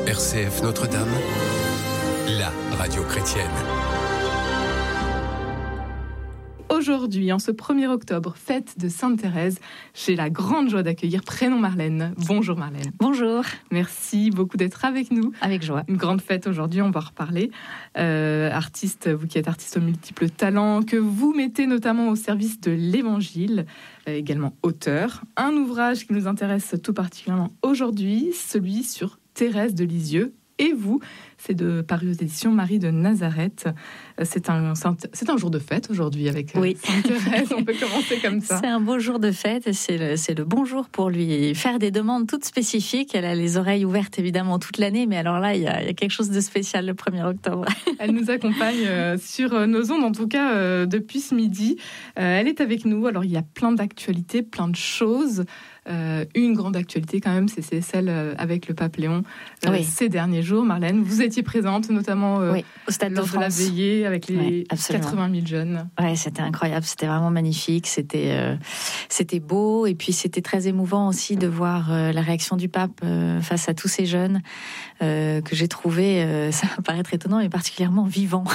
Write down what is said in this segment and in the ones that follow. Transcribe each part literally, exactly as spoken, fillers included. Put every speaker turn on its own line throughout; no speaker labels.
R C F Notre-Dame, la radio chrétienne.
Aujourd'hui, en ce premier octobre, fête de Sainte Thérèse, j'ai la grande joie d'accueillir Prénom Marlène. Bonjour Marlène.
Bonjour.
Merci beaucoup d'être avec nous.
Avec joie.
Une grande fête aujourd'hui, on va en reparler. Euh, artiste, vous qui êtes artiste aux multiples talents, que vous mettez notamment au service de l'Évangile, euh, également auteur. Un ouvrage qui nous intéresse tout particulièrement aujourd'hui, celui sur Thérèse de Lisieux. Et vous, c'est de paru aux éditions Marie de Nazareth. C'est un, c'est un, c'est un jour de fête aujourd'hui avec
oui.
Sainte Thérèse. On peut commencer comme ça.
C'est un beau jour de fête et c'est le, c'est le bon jour pour lui faire des demandes toutes spécifiques. Elle a les oreilles ouvertes évidemment toute l'année, mais alors là, il y a, il y a quelque chose de spécial le premier octobre.
Elle nous accompagne euh, sur nos ondes, en tout cas euh, depuis ce midi. Euh, elle est avec nous. Alors, il y a plein d'actualités, plein de choses. Euh, une grande actualité quand même, c'est, c'est celle avec le pape Léon euh, oui. ces derniers jours. Marlène, vous étiez présente notamment euh,
oui, au Stade
lors
de,
de la veillée avec les
oui,
quatre-vingt mille jeunes.
Ouais, c'était incroyable, c'était vraiment magnifique, c'était, euh, c'était beau et puis c'était très émouvant aussi de voir euh, la réaction du pape euh, face à tous ces jeunes euh, que j'ai trouvé, euh, ça va paraître étonnant, mais particulièrement vivants.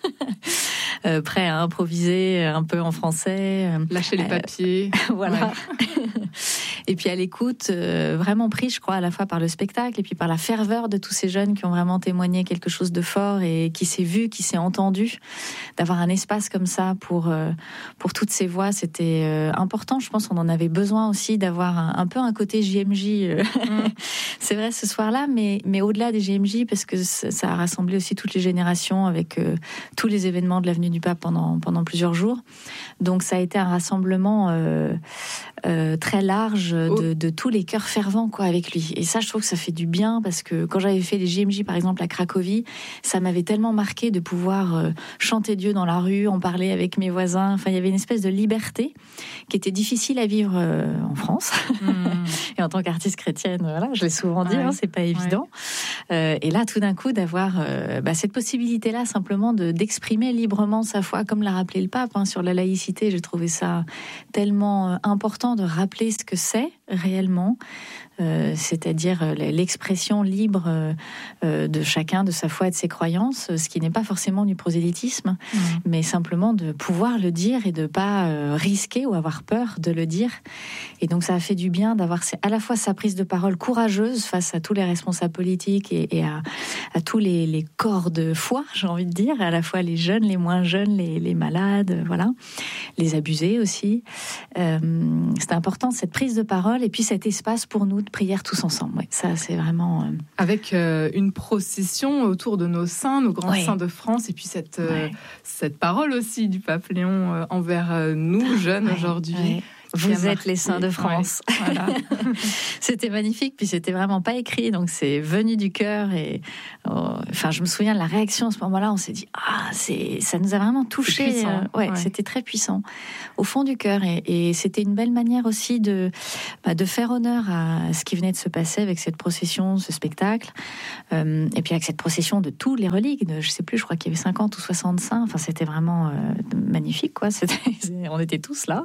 Euh, prêt à improviser un peu en français.
Lâcher les papiers.
Euh, voilà. Ouais. Et puis à l'écoute, euh, vraiment pris, je crois, à la fois par le spectacle et puis par la ferveur de tous ces jeunes qui ont vraiment témoigné quelque chose de fort et qui s'est vu, qui s'est entendu. D'avoir un espace comme ça pour, euh, pour toutes ces voix, c'était euh, important. Je pense qu'on en avait besoin aussi d'avoir un, un peu un côté J M J. Euh, mm. C'est vrai ce soir-là, mais, mais au-delà des J M J, parce que ça, ça a rassemblé aussi toutes les générations avec euh, tous les événements de l'avenue du Pape pendant, pendant plusieurs jours. Donc ça a été un rassemblement euh, euh, très large de, de tous les cœurs fervents quoi, avec lui. Et ça, je trouve que ça fait du bien parce que quand j'avais fait les J M J, par exemple, à Cracovie, ça m'avait tellement marqué de pouvoir euh, chanter Dieu dans la rue, en parler avec mes voisins. Enfin, il y avait une espèce de liberté qui était difficile à vivre euh, en France. Mmh. Et en tant qu'artiste chrétienne, voilà, je l'ai souvent dit, ouais. hein, c'est pas évident. Ouais. Euh, et là, tout d'un coup, d'avoir euh, bah, cette possibilité-là, simplement de, d'exprimer librement sa foi, comme l'a rappelé le pape hein, sur la laïcité. J'ai trouvé ça tellement important de rappeler ce que c'est réellement, euh, c'est-à-dire l'expression libre euh, de chacun, de sa foi et de ses croyances, ce qui n'est pas forcément du prosélytisme, mmh. mais simplement de pouvoir le dire et de ne pas euh, risquer ou avoir peur de le dire. Et donc ça a fait du bien d'avoir à la fois sa prise de parole courageuse face à tous les responsables politiques et, et à, à tous les, les corps de foi, j'ai envie de dire, à la fois les jeunes, les moins jeunes, les, les malades, voilà, les abusés aussi. Euh, c'était important cette prise de parole et puis cet espace pour nous de prière tous ensemble. Ouais, ça, c'est vraiment... Euh...
Avec euh, une procession autour de nos saints, nos grands ouais. saints de France, et puis cette, euh, ouais. cette parole aussi du pape Léon euh, envers euh, nous, jeunes, ouais, aujourd'hui. Ouais.
Vous êtes les saints de France. Ouais, voilà. C'était magnifique, puis c'était vraiment pas écrit, donc c'est venu du cœur. Et oh, enfin, je me souviens de la réaction à ce moment-là. On s'est dit ah, c'est ça nous a vraiment touché. Euh, ouais, ouais, c'était très puissant au fond du cœur, et, et c'était une belle manière aussi de bah, de faire honneur à ce qui venait de se passer avec cette procession, ce spectacle, euh, et puis avec cette procession de tous les reliques. De, je sais plus, je crois qu'il y avait cinquante ou soixante saints. Enfin, c'était vraiment euh, magnifique, quoi. C'était, on était tous là.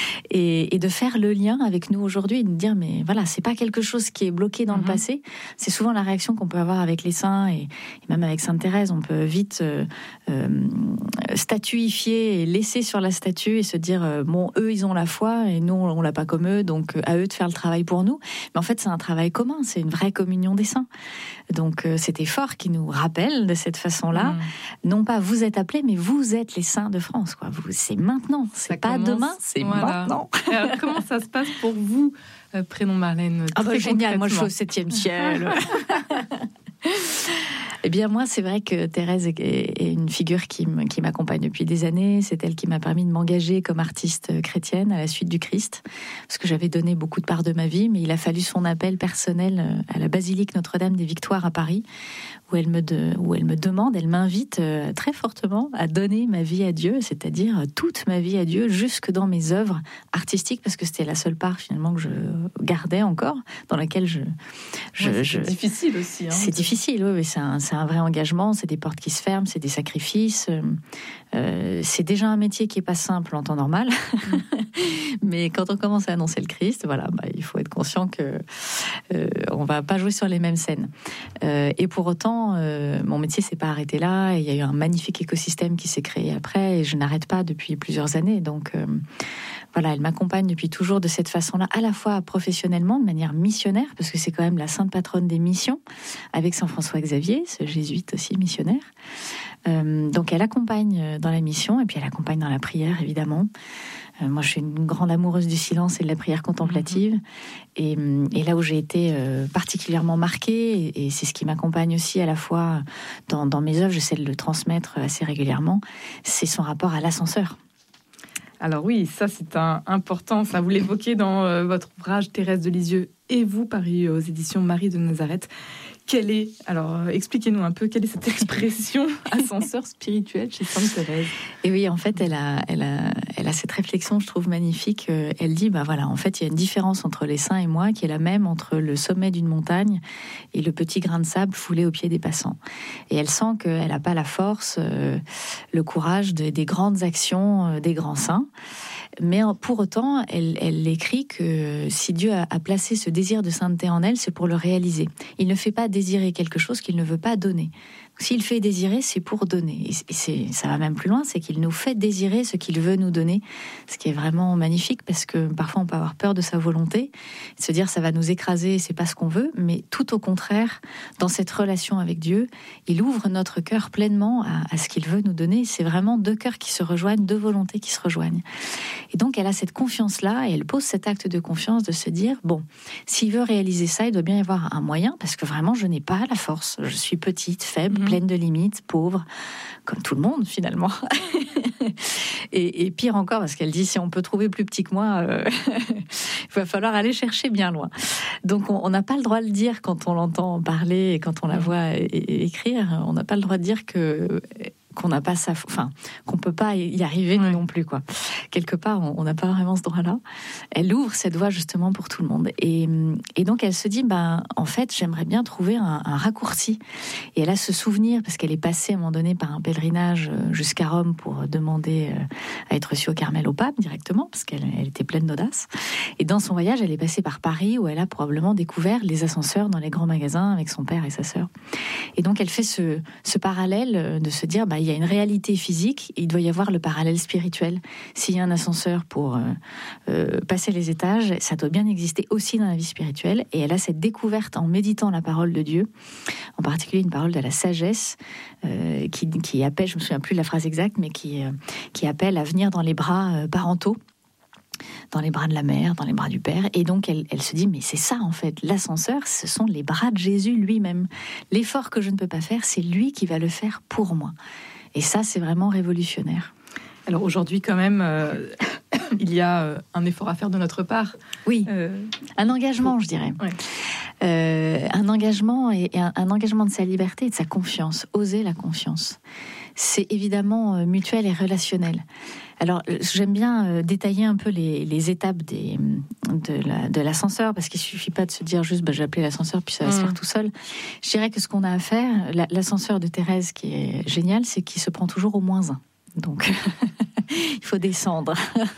Et Et, et de faire le lien avec nous aujourd'hui, de dire mais voilà, c'est pas quelque chose qui est bloqué dans mmh. le passé. C'est souvent la réaction qu'on peut avoir avec les saints et, et même avec Sainte Thérèse. On peut vite euh, euh, statuifier et laisser sur la statue et se dire euh, bon, eux ils ont la foi et nous on l'a pas comme eux, donc euh, à eux de faire le travail pour nous. Mais en fait c'est un travail commun, c'est une vraie communion des saints. Donc euh, c'était fort qui nous rappelle de cette façon-là, mmh. non pas vous êtes appelés, mais vous êtes les saints de France. Quoi. Vous, c'est maintenant, c'est ça pas commence, demain, c'est voilà. maintenant.
Alors, comment ça se passe pour vous, euh, Prénom Marlène?
Ah bah génial, moi je suis au septième ciel. Eh bien moi, c'est vrai que Thérèse est une figure qui m'accompagne depuis des années. C'est elle qui m'a permis de m'engager comme artiste chrétienne à la suite du Christ, parce que j'avais donné beaucoup de part de ma vie, mais il a fallu son appel personnel à la basilique Notre-Dame des Victoires à Paris, où elle me, de, où elle me demande, elle m'invite euh, très fortement à donner ma vie à Dieu, c'est-à-dire toute ma vie à Dieu, jusque dans mes œuvres artistiques, parce que c'était la seule part finalement que je gardais encore, dans laquelle je... je
ouais, c'est
je...
difficile aussi. Hein,
c'est
de...
difficile, oui, mais c'est un, c'est un vrai engagement, c'est des portes qui se ferment, c'est des sacrifices. Euh, c'est déjà un métier qui est pas simple en temps normal, mais quand on commence à annoncer le Christ, voilà, bah, il faut être conscient que euh, on va pas jouer sur les mêmes scènes. Euh, et pour autant, euh, mon métier s'est pas arrêté là. Il y a eu un magnifique écosystème qui s'est créé après, et je n'arrête pas depuis plusieurs années. Donc euh, voilà, elle m'accompagne depuis toujours de cette façon-là, à la fois professionnellement, de manière missionnaire, parce que c'est quand même la sainte patronne des missions, avec Saint François Xavier, ce jésuite aussi missionnaire. Euh, donc elle accompagne dans la mission, et puis elle accompagne dans la prière, évidemment. Euh, moi, je suis une grande amoureuse du silence et de la prière contemplative. Mmh. Et, et là où j'ai été euh, particulièrement marquée, et, et c'est ce qui m'accompagne aussi à la fois dans, dans mes œuvres, j'essaie de le transmettre assez régulièrement, c'est son rapport à l'ascenseur.
Alors oui, ça c'est un, important, ça vous l'évoquez dans euh, votre ouvrage Thérèse de Lisieux et vous, paru aux éditions Marie de Nazareth. Quelle est, alors euh, expliquez-nous un peu, quelle est cette expression ascenseur spirituel chez Sainte Thérèse?
Et oui, en fait, elle a, elle a, elle a cette réflexion, je trouve magnifique. Elle dit, bah voilà, en fait, il y a une différence entre les saints et moi qui est la même entre le sommet d'une montagne et le petit grain de sable foulé aux pieds des passants. Et elle sent qu'elle n'a pas la force, euh, le courage de, des grandes actions euh, des grands saints. Mais pour autant, elle, elle écrit que si Dieu a, a placé ce désir de sainteté en elle, c'est pour le réaliser. Il ne fait pas désirer quelque chose qu'il ne veut pas donner. S'il fait désirer, c'est pour donner. Et c'est, ça va même plus loin, c'est qu'il nous fait désirer ce qu'il veut nous donner. Ce qui est vraiment magnifique, parce que parfois on peut avoir peur de sa volonté, de se dire ça va nous écraser, c'est pas ce qu'on veut. Mais tout au contraire, dans cette relation avec Dieu, il ouvre notre cœur pleinement à, à ce qu'il veut nous donner. C'est vraiment deux cœurs qui se rejoignent, deux volontés qui se rejoignent. Et donc elle a cette confiance-là, et elle pose cet acte de confiance de se dire, bon, s'il veut réaliser ça, il doit bien y avoir un moyen, parce que vraiment je n'ai pas la force. Je suis petite, faible, pleine de limites, pauvre, comme tout le monde finalement. et, et pire encore, parce qu'elle dit, si on peut trouver plus petit que moi, euh, il va falloir aller chercher bien loin. Donc on n'a pas le droit de le dire quand on l'entend parler et quand on la voit é- é- écrire. On n'a pas le droit de dire que qu'on n'a pas sa, enfin, qu'on peut pas y arriver nous non plus, quoi. Quelque part, on n'a pas vraiment ce droit-là. Elle ouvre cette voie justement pour tout le monde. Et, et donc, elle se dit, ben, en fait, j'aimerais bien trouver un, un raccourci. Et elle a ce souvenir, parce qu'elle est passée à un moment donné par un pèlerinage jusqu'à Rome pour demander à être reçue au Carmel au pape directement, parce qu'elle elle était pleine d'audace. Et dans son voyage, elle est passée par Paris, où elle a probablement découvert les ascenseurs dans les grands magasins avec son père et sa sœur. Et donc, elle fait ce, ce parallèle de se dire, ben, il y a une réalité physique, il doit y avoir le parallèle spirituel. S'il y a un ascenseur pour euh, euh, passer les étages, ça doit bien exister aussi dans la vie spirituelle. Et elle a cette découverte en méditant la parole de Dieu, en particulier une parole de la sagesse, euh, qui, qui appelle, je me souviens plus de la phrase exacte, mais qui, euh, qui appelle à venir dans les bras euh, parentaux, dans les bras de la mère, dans les bras du père. Et donc elle, elle se dit, mais c'est ça en fait, l'ascenseur, ce sont les bras de Jésus lui-même. L'effort que je ne peux pas faire, c'est lui qui va le faire pour moi. Et ça, c'est vraiment révolutionnaire.
Alors aujourd'hui, quand même, euh, il y a euh, un effort à faire de notre part.
Oui,
euh,
un engagement, faut... je dirais. Ouais. Euh, un engagement et, et un, un engagement de sa liberté et de sa confiance. Oser la confiance. C'est évidemment euh, mutuel et relationnel. Alors, j'aime bien euh, détailler un peu les, les étapes des, de, la, de l'ascenseur, parce qu'il suffit pas de se dire juste bah, j'ai appelé l'ascenseur puis ça va mmh. se faire tout seul. Je dirais que ce qu'on a à faire, la, l'ascenseur de Thérèse qui est génial, c'est qu'il se prend toujours au moins un. Donc, il faut descendre.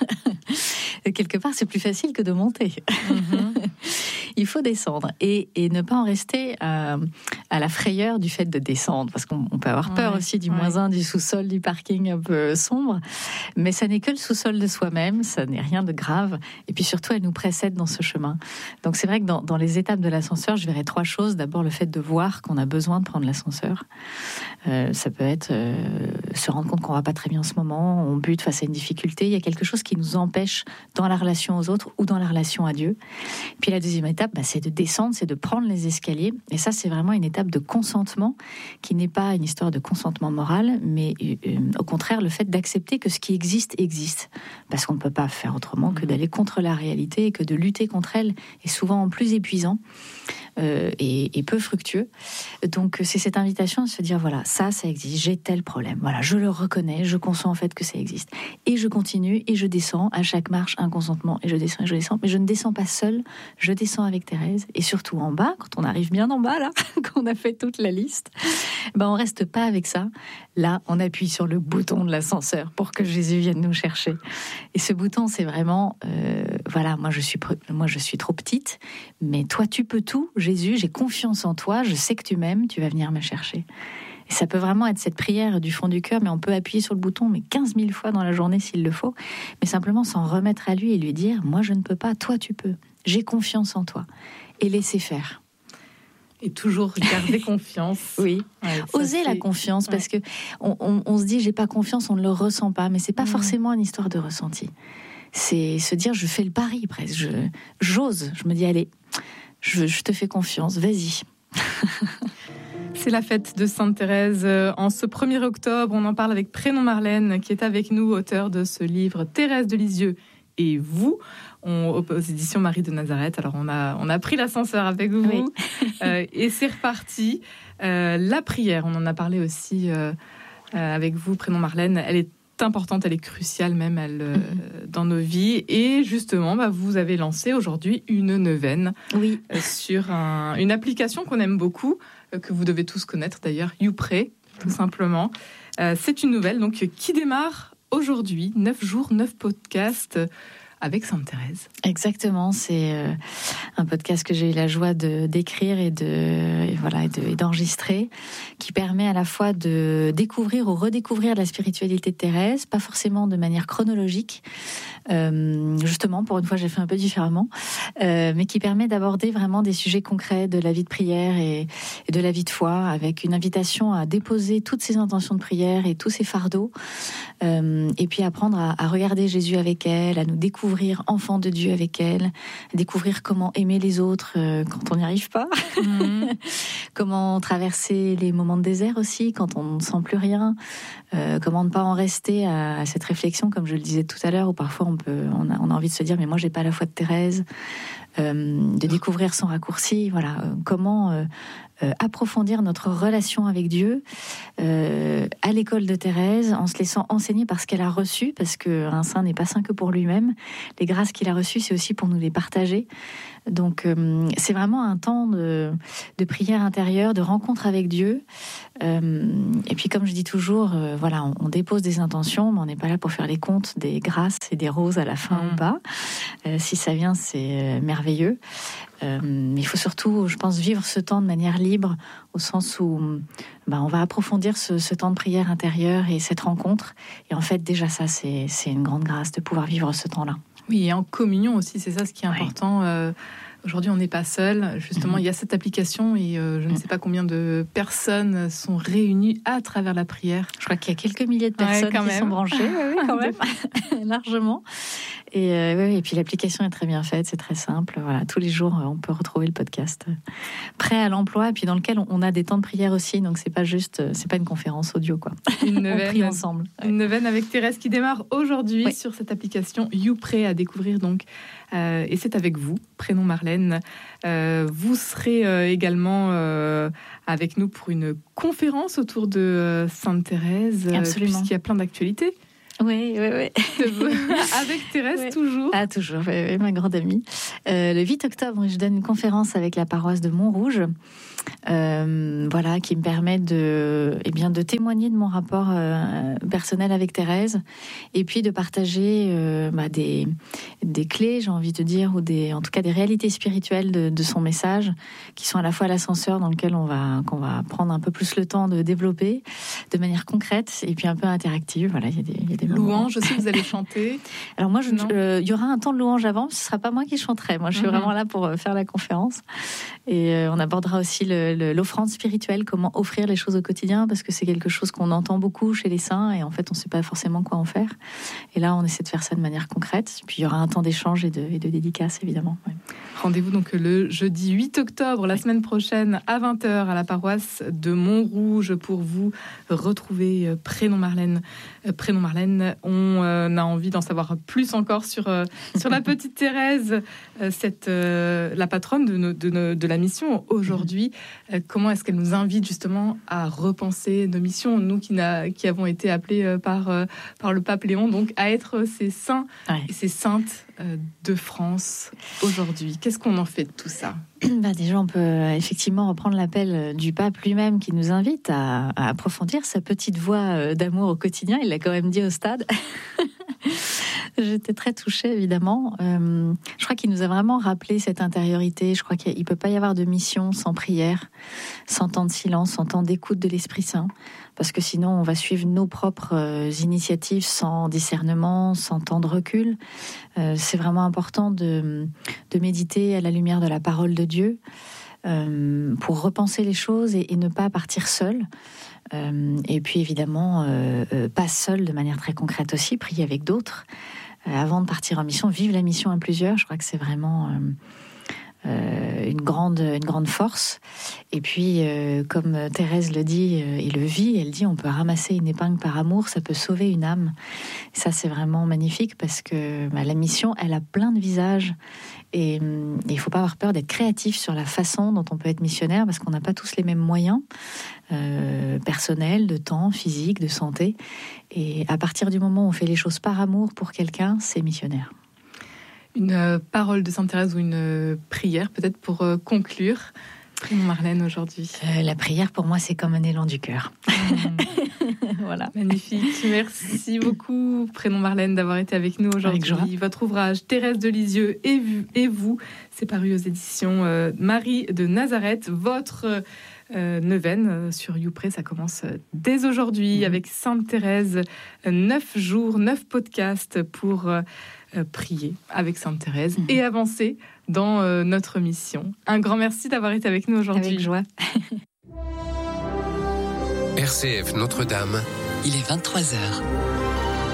Quelque part, c'est plus facile que de monter. Mmh. Il faut descendre et, et ne pas en rester à, à la frayeur du fait de descendre, parce qu'on peut avoir peur ouais, aussi du ouais. moins un, du sous-sol, du parking un peu sombre, mais ça n'est que le sous-sol de soi-même, ça n'est rien de grave, et puis surtout elle nous précède dans ce chemin. Donc c'est vrai que dans, dans les étapes de l'ascenseur, je verrais trois choses. D'abord, le fait de voir qu'on a besoin de prendre l'ascenseur. Euh, ça peut être euh, se rendre compte qu'on va pas très bien en ce moment, on bute face à une difficulté, il y a quelque chose qui nous empêche dans la relation aux autres ou dans la relation à Dieu. Puis la deuxième étape, bah, c'est de descendre, c'est de prendre les escaliers. Et ça, c'est vraiment une étape de consentement qui n'est pas une histoire de consentement moral, mais euh, au contraire, le fait d'accepter que ce qui existe, existe. Parce qu'on ne peut pas faire autrement que d'aller contre la réalité et que de lutter contre elle est souvent plus épuisant euh, et, et peu fructueux. Donc, c'est cette invitation à se dire, voilà, ça, ça existe, j'ai tel problème. Voilà, je le reconnais, je consens en fait que ça existe. Et je continue et je descends. À chaque marche, un consentement et je descends et je descends. Mais je ne descends pas seule, je descends avec Thérèse. Et surtout en bas, quand on arrive bien en bas, là, qu'on a fait toute la liste, Ben, on reste pas avec ça. Là, on appuie sur le bouton de l'ascenseur pour que Jésus vienne nous chercher. Et ce bouton, c'est vraiment, euh, voilà, moi je suis, moi je suis trop petite, mais toi tu peux tout, Jésus. J'ai confiance en toi. Je sais que tu m'aimes. Tu vas venir me chercher. Et ça peut vraiment être cette prière du fond du cœur, mais on peut appuyer sur le bouton, mais quinze mille fois dans la journée s'il le faut. Mais simplement s'en remettre à lui et lui dire, moi je ne peux pas, toi tu peux. J'ai confiance en toi. Et laisser faire.
Et toujours garder confiance.
Oui,
ouais,
oser
c'est...
la confiance,
ouais.
parce que on, on, on se dit j'ai pas confiance, on ne le ressent pas, mais c'est pas
mmh.
forcément une histoire de ressenti. C'est se dire je fais le pari presque, je, j'ose, je me dis allez, je, je te fais confiance, vas-y.
C'est la fête de Sainte Thérèse en ce premier octobre. On en parle avec Prénom Marlène, qui est avec nous, auteur de ce livre Thérèse de Lisieux et vous, on, aux éditions Marie de Nazareth. Alors on a, on a pris l'ascenseur avec vous, oui. euh, et c'est reparti. Euh, la prière, on en a parlé aussi euh, euh, avec vous, Prénom Marlène. Elle est importante, elle est cruciale même elle, euh, mm-hmm. dans nos vies. Et justement, bah, vous avez lancé aujourd'hui une neuvaine
oui.
euh, sur un, une application qu'on aime beaucoup, euh, que vous devez tous connaître d'ailleurs, YouPray, tout mm-hmm. simplement. Euh, c'est une nouvelle donc, qui démarre aujourd'hui, neuf jours, neuf podcasts avec Sainte Thérèse.
Exactement, c'est euh, un podcast que j'ai eu la joie de, d'écrire et, de, et, voilà, et, de, et d'enregistrer, qui permet à la fois de découvrir ou redécouvrir la spiritualité de Thérèse, pas forcément de manière chronologique, euh, justement, pour une fois j'ai fait un peu différemment, euh, mais qui permet d'aborder vraiment des sujets concrets de la vie de prière et, et de la vie de foi, avec une invitation à déposer toutes ses intentions de prière et tous ses fardeaux, euh, et puis apprendre à, à regarder Jésus avec elle, à nous découvrir enfant de Dieu avec elle, découvrir comment aimer les autres euh, quand on n'y arrive pas, mmh. comment traverser les moments de désert aussi quand on ne sent plus rien, euh, comment ne pas en rester à, à cette réflexion, comme je le disais tout à l'heure, où parfois on peut, on a, on a envie de se dire mais moi j'ai pas la foi de Thérèse, euh, de découvrir son raccourci, voilà, euh, comment euh, euh, approfondir notre relation avec Dieu euh, à l'école de Thérèse, en se laissant enseigner par ce qu'elle a reçu, parce qu'un saint n'est pas saint que pour lui-même. Les grâces qu'il a reçues, c'est aussi pour nous les partager. Donc, euh, c'est vraiment un temps de, de prière intérieure, de rencontre avec Dieu. Euh, et puis, comme je dis toujours, euh, voilà, on, on dépose des intentions, mais on n'est pas là pour faire les comptes des grâces et des roses à la fin mmh. ou pas. Euh, si ça vient, c'est euh, merveilleux. Euh, mais il faut surtout, je pense, vivre ce temps de manière libre, au sens où ben, on va approfondir ce, ce temps de prière intérieure et cette rencontre. Et en fait, déjà ça, c'est, c'est une grande grâce de pouvoir vivre ce temps-là.
Oui, et en communion aussi, c'est ça ce qui est important. Ouais. Euh, aujourd'hui, on n'est pas seul. Justement, mmh. il y a cette application et euh, je ne sais pas combien de personnes sont réunies à travers la prière.
Je crois qu'il y a quelques milliers de personnes ouais, qui même. sont branchées, oui, oui, quand même, largement. Et, euh, oui, et puis l'application est très bien faite, c'est très simple. Voilà, tous les jours, on peut retrouver le podcast prêt à l'emploi, et puis dans lequel on a des temps de prière aussi. Donc c'est pas juste, c'est pas une conférence audio, quoi.
Une neuvaine,
on prie ensemble.
Une neuvaine avec Thérèse qui démarre aujourd'hui oui. sur cette application YouPray à découvrir donc. Euh, et c'est avec vous, Prénom Marlène. Euh, vous serez euh, également euh, avec nous pour une conférence autour de euh, Sainte Thérèse, euh, puisqu'il y a plein d'actualités.
Oui, oui, oui.
Avec Thérèse, oui. toujours.
Ah, toujours, oui, oui, ma grande amie. Euh, le huit octobre, je donne une conférence avec la paroisse de Montrouge, euh, voilà, qui me permet de, eh bien, de témoigner de mon rapport euh, personnel avec Thérèse, et puis de partager euh, bah, des, des clés, j'ai envie de dire, ou des, en tout cas des réalités spirituelles de, de son message, qui sont à la fois l'ascenseur dans lequel on va, qu'on va prendre un peu plus le temps de développer, de manière concrète, et puis un peu interactive. Voilà, il y a des, il y a des
louange aussi, vous allez chanter.
Alors moi, il euh, y aura un temps de louange avant, ce ne sera pas moi qui chanterai. Moi, je suis mm-hmm. vraiment là pour faire la conférence. Et euh, on abordera aussi le, le, l'offrande spirituelle, comment offrir les choses au quotidien, parce que c'est quelque chose qu'on entend beaucoup chez les saints, et en fait, on ne sait pas forcément quoi en faire. Et là, on essaie de faire ça de manière concrète. Puis il y aura un temps d'échange et de, et de dédicace, évidemment. Ouais.
Rendez-vous donc le jeudi huit octobre, la semaine prochaine, à vingt heures, à la paroisse de Montrouge, pour vous retrouver Prénom Marlène. Prénom Marlène, on euh, a envie d'en savoir plus encore sur, euh, sur la petite Thérèse, euh, cette, euh, la patronne de, nos, de, nos, de la mission aujourd'hui. Euh, comment est-ce qu'elle nous invite justement à repenser nos missions, nous qui, n'a, qui avons été appelés euh, par, euh, par le pape Léon, donc à être ces saints ouais. et ces saintes euh, de France aujourd'hui. Qu'est-ce qu'on en fait de tout ça ?
Bah déjà, on peut effectivement reprendre l'appel du pape lui-même qui nous invite à, à approfondir sa petite voix d'amour au quotidien. Il l'a quand même dit au stade. J'étais très touchée, évidemment. Euh, je crois qu'il nous a vraiment rappelé cette intériorité. Je crois qu'il ne peut pas y avoir de mission sans prière, sans temps de silence, sans temps d'écoute de l'Esprit Saint. Parce que sinon, on va suivre nos propres euh, initiatives sans discernement, sans temps de recul. Euh, c'est vraiment important de, de méditer à la lumière de la parole de Dieu euh, pour repenser les choses et, et ne pas partir seul. Euh, et puis évidemment, euh, euh, pas seul de manière très concrète aussi, prier avec d'autres. Euh, avant de partir en mission, vivre la mission à plusieurs, je crois que c'est vraiment euh, euh, une, grande, une grande force. Et puis, euh, comme Thérèse le dit euh, et le vit, elle dit on peut ramasser une épingle par amour, ça peut sauver une âme. Et ça, c'est vraiment magnifique parce que bah, la mission, elle a plein de visages. Et il ne faut pas avoir peur d'être créatif sur la façon dont on peut être missionnaire parce qu'on n'a pas tous les mêmes moyens euh, personnels, de temps, physique, de santé. Et à partir du moment où on fait les choses par amour pour quelqu'un, c'est missionnaire.
Une euh, parole de Sainte Thérèse ou une euh, prière peut-être pour euh, conclure. Prénom Marlène aujourd'hui.
Euh, la prière pour moi c'est comme un élan du cœur.
Mmh. Voilà. Magnifique. Merci beaucoup Prénom Marlène d'avoir été avec nous aujourd'hui. Votre ouvrage Thérèse de Lisieux et, et vous, c'est paru aux éditions euh, Marie de Nazareth. Votre euh, neuvaine euh, sur YouPress, ça commence euh, dès aujourd'hui mmh. avec Sainte Thérèse. Euh, neuf jours, neuf podcasts pour euh, euh, prier avec Sainte Thérèse mmh. et avancer dans euh, notre mission. Un grand merci d'avoir été avec nous aujourd'hui.
Avec joie.
R C F Notre-Dame.
Il est vingt-trois heures.